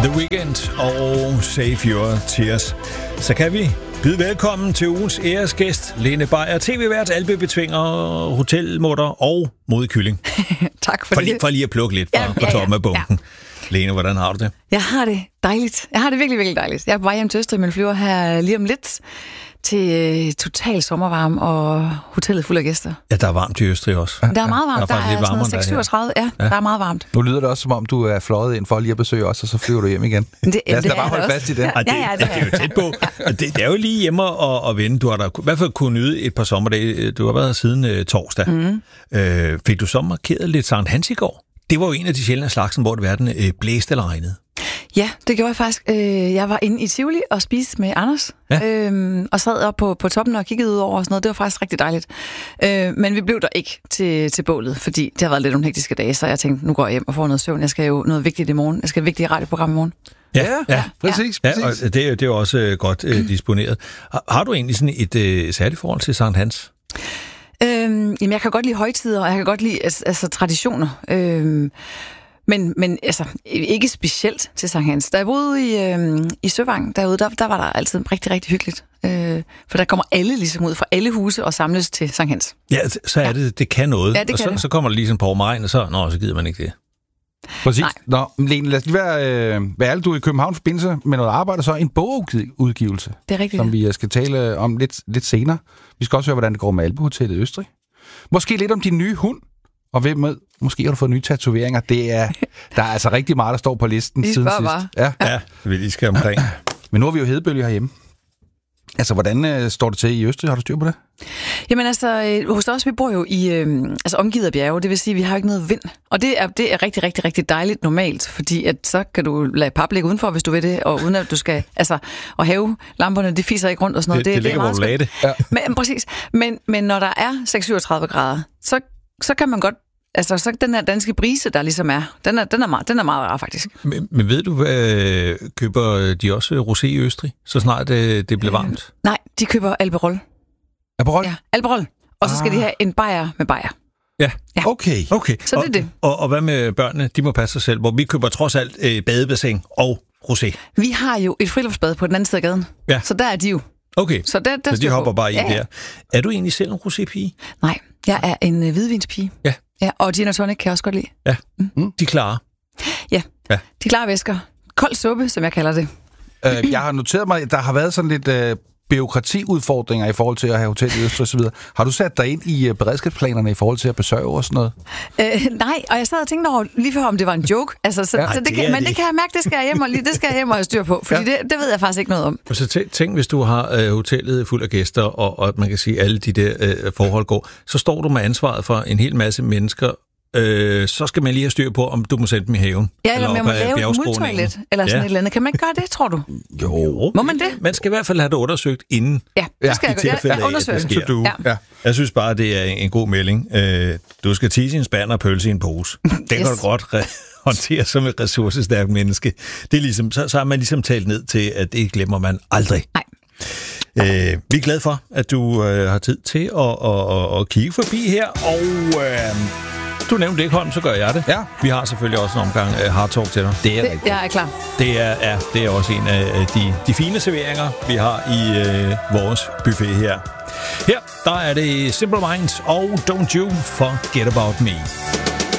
The Weeknd og Save Your Tears. Så kan vi byde velkommen til ugens æresgæst, Lene Beyer, tv-vært, alpebetvinger, hotelmutter og modekylling. Tak for det. For lige at plukke lidt fra toppen af bunken. Ja. Lene, hvordan har du det? Jeg har det dejligt. Jeg har det virkelig, virkelig dejligt. Jeg er på vej hjem til Østrig, men flyver her lige om lidt til total sommervarme og hotellet fuld af gæster. Ja, der er varmt i Østrig også. Der er meget varmt. Der er sådan 36. Ja, der er meget varmt. Nu lyder det også, som om du er fløjet ind for lige at besøge os, og så flyver du hjem igen. Lad os da bare holde fast i det. Ja, det er jo tæt på. Det er jo lige hjemme og vende. Du har da i hvert fald kunnet nyde et par sommerdage. Du har været her siden torsdag. Fik du så markeret lidt Sankt Hans i går? Det var jo en af de sjældne slagsen, hvor det hverken blæste eller regnede. Ja, det gjorde jeg faktisk. Jeg var inde i Tivoli og spiste med Anders, og sad op på toppen og kiggede ud over og sådan noget. Det var faktisk rigtig dejligt. Men vi blev der ikke til bålet, fordi det har været lidt nogle hektiske dage, så jeg tænkte, nu går jeg hjem og får noget søvn. Jeg skal jo noget vigtigt i morgen. Jeg skal have et vigtigt radioprogram i morgen. Ja, præcis. Ja, og det er jo også godt disponeret. Har du egentlig sådan et særligt forhold til Sankt Hans? Jamen, jeg kan godt lide højtider, og jeg kan godt lide altså traditioner. Men altså, ikke specielt til Sankt Hans. Da jeg boede i Søvang derude, der var der altid rigtig, rigtig hyggeligt. For der kommer alle ligesom ud fra alle huse og samles til Sankt Hans. Ja, så er det kan noget. Ja, det kan og så kommer der ligesom på mig, og så gider man ikke det. Præcis. Nej. Nå, Lene, lad os lige være ærlig. Du er i København i forbindelse med noget arbejde, så en bogudgivelse. Det er rigtigt. Som vi skal tale om lidt senere. Vi skal også høre, hvordan det går med Alpehotellet i Østrig. Måske lidt om din nye hund. Og hvem med? Måske har du fået nye tatoveringer. Der er altså rigtig meget, der står på listen siden sidst. Ja, vi lige skal omkring. Men nu har vi jo hedebølge herhjemme. Altså, hvordan står det til i Østrig? Har du styr på det? Jamen altså, hos os, vi bor jo i omgivet af bjerge, det vil sige, at vi har ikke noget vind. Og det er rigtig, rigtig, rigtig dejligt normalt, fordi at så kan du lade pap ligge udenfor, hvis du vil det, og uden at du skal, og have lamperne, det fiser ikke rundt og sådan noget. Det ligger, hvor du lagde det. Ja. Men præcis. Men når der er 36 grader, så kan man godt, altså så den her danske brise, der ligesom er, den er meget rar faktisk. Men ved du, køber de også rosé i Østrig, så snart det bliver varmt? Nej, de køber Alberol. Alberol? Ja, Alberol. Og så skal de have en bajer med bajer. Ja. Okay. Så det er det. Og hvad med børnene? De må passe sig selv, hvor vi køber trods alt badebassin og rosé. Vi har jo et friluftsbad på den anden side af gaden, så der er de jo. Okay, så de hopper bare i der. Er du egentlig selv en rosépige? Nej, jeg er en hvidvinspige. Ja. Ja, og gin og tonic kan jeg også godt lide. Ja, de klarer. Ja, de klarer væsker. Kold suppe, som jeg kalder det. Jeg har noteret mig, at der har været sådan lidt bureaukratiudfordringer i forhold til at have hotel i Østrig og så videre. Har du sat dig ind i beredskabsplanerne i forhold til at besøge og sådan noget? Nej, og jeg sad og tænkte over lige før, om det var en joke. Altså, det kan jeg mærke, det skal jeg hjem og have styr på, fordi det ved jeg faktisk ikke noget om. Så tænk, hvis du har hotellet fuld af gæster, og man kan sige, at alle de der forhold går, så står du med ansvaret for en hel masse mennesker, så skal man lige have styr på, om du må sende dem i haven. Ja, eller man må lave et multoilet, eller sådan et eller andet. Kan man ikke gøre det, tror du? Jo. Må man det? Man skal i hvert fald have det undersøgt inden. Ja, det skal jeg undersøge. Ja. Jeg synes bare, det er en god melding. Du skal tisse en spand og pølse i en pose. Det kan du godt håndtere som et ressourcestærkt menneske. Det er ligesom, så har man ligesom talt ned til, at det glemmer man aldrig. Nej. Vi er glade for, at du har tid til at kigge forbi her, og du nævnte det, Holm, så gør jeg det. Ja. Vi har selvfølgelig også en omgang hard talk til dig. Det er rigtigt. Jeg er klar. Det er også en af de fine serveringer, vi har i vores buffet her. Her, der er det Simple Minds og Don't You Forget About Me.